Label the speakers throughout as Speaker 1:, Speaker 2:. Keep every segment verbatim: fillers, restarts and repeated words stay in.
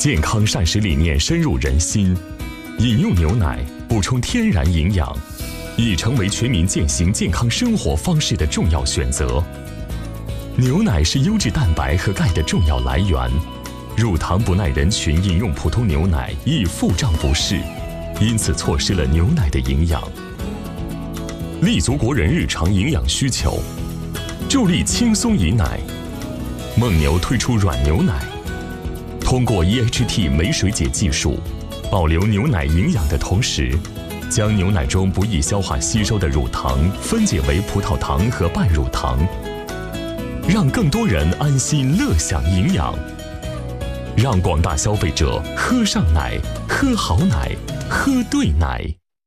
Speaker 1: 健康膳食理念深入人心，饮用牛奶补充天然营养，已成为全民践行健康生活方式的重要选择。牛奶是优质蛋白和钙的重要来源，乳糖不耐人群饮用普通牛奶易腹胀不适，因此错失了牛奶的营养。立足国人日常营养需求，助力轻松饮奶。蒙牛推出软牛奶，通过 E H T 酶水解技术，保留牛奶营养的同时，将牛奶中不易消化吸收的乳糖分解为葡萄糖和半乳糖，让更多人安心乐享营养，让广大消费者喝上奶，喝好奶，喝对奶。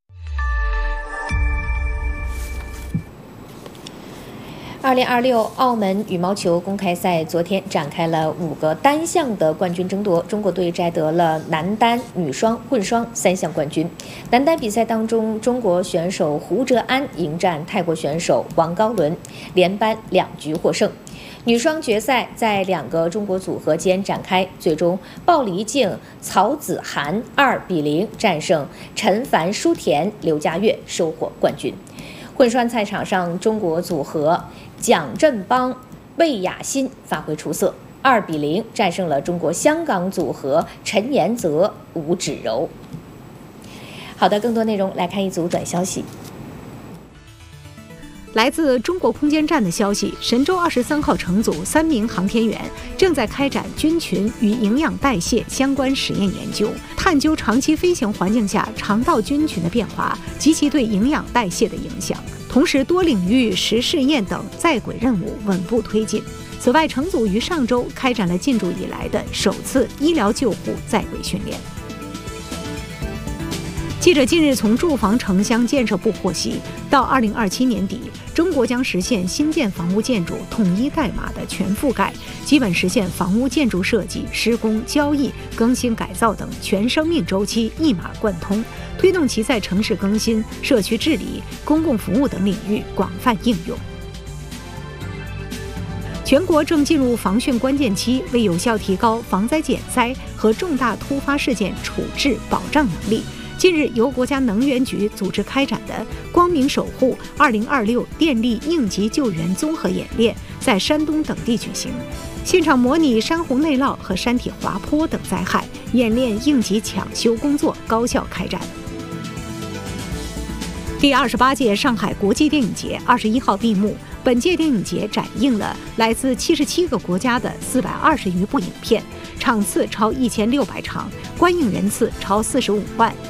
Speaker 2: 二零二六澳门羽毛球公开赛昨天展开了五个单项的冠军争夺，中国队摘得了男单、女双、混双三项冠军。男单比赛当中，中国选手胡哲安迎战泰国选手王高伦，连扳两局获胜。女双决赛在两个中国组合间展开，最终鲍黎静、曹子涵二比零战胜陈凡、舒田、刘佳悦，收获冠军。混双赛场上，中国组合蒋振邦、魏雅欣发挥出色，二比零战胜了中国香港组合陈妍泽、吴芷柔。好的，更多内容来看一组短消息。
Speaker 3: 来自中国空间站的消息，神舟二十三号乘组三名航天员正在开展菌群与营养代谢相关实验研究，探究长期飞行环境下肠道菌群的变化及其对营养代谢的影响。同时，多领域实试验等在轨任务稳步推进。此外，乘组于上周开展了进驻以来的首次医疗救护在轨训练。记者近日从住房城乡建设部获悉，到二零二七年底，中国将实现新建房屋建筑统一代码的全覆盖，基本实现房屋建筑设计、施工、交易、更新改造等全生命周期一码贯通，推动其在城市更新、社区治理、公共服务等领域广泛应用。全国正进入防汛关键期，为有效提高防灾减灾和重大突发事件处置保障能力，近日，由国家能源局组织开展的“光明守护二零二六电力应急救援综合演练”在山东等地举行，现场模拟山洪内涝和山体滑坡等灾害，演练应急抢修工作高效开展。第二十八届上海国际电影节二十一号闭幕。本届电影节展映了来自七十七个国家的四百二十余部影片，场次超一千六百场，观影人次超四十五万。